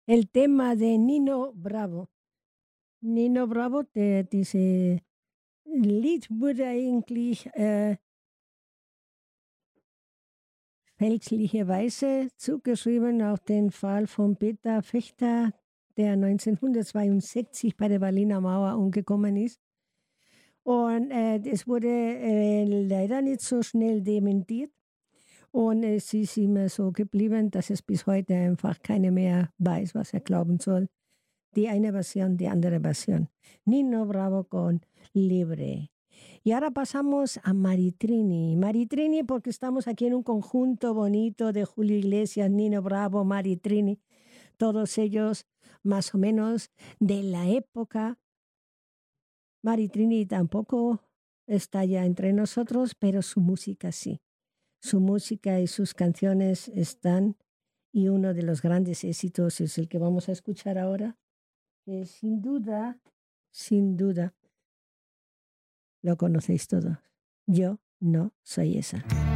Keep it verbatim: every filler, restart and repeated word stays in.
el tema de Nino Bravo. Nino Bravo, der diese Lied wurde eigentlich äh, fälschlicherweise zugeschrieben auf den Fall von Peter Fechter, der neunzehnhundertzweiundsechzig bei der Berliner Mauer umgekommen ist. Und äh, es wurde äh, leider nicht so schnell dementiert. Und es ist immer so geblieben, dass es bis heute einfach keiner mehr weiß, was er glauben soll. Die eine Versión, die andere versión. Nino Bravo con Libre. Y ahora pasamos a Maritrini. Maritrini, porque estamos aquí en un conjunto bonito de Julio Iglesias, Nino Bravo, Maritrini, todos ellos más o menos de la época. Maritrini tampoco está ya entre nosotros, pero su música sí. Su música y sus canciones están, y uno de los grandes éxitos es el que vamos a escuchar ahora, que sin duda, sin duda, lo conocéis todos. Yo no soy esa.